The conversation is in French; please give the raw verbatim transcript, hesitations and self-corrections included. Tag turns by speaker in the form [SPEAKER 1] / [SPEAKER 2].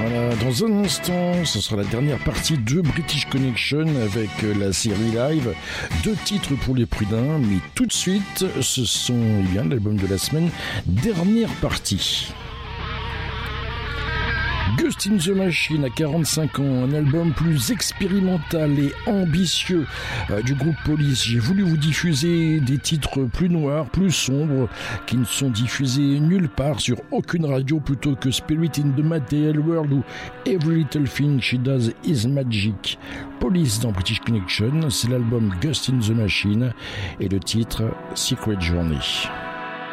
[SPEAKER 1] Voilà, dans un instant, ce sera la dernière partie de British Connection avec la série live. Deux titres pour les prud'hommes, mais tout de suite, ce sont eh bien l'album de la semaine, dernière partie. Ghost in the Machine a quarante-cinq ans, un album plus expérimental et ambitieux euh, du groupe Police. J'ai voulu vous diffuser des titres plus noirs, plus sombres, qui ne sont diffusés nulle part sur aucune radio plutôt que Spirit in the Material World ou Every Little Thing She Does Is Magic. Police dans British Connection, c'est l'album Ghost in the Machine et le titre Secret Journey.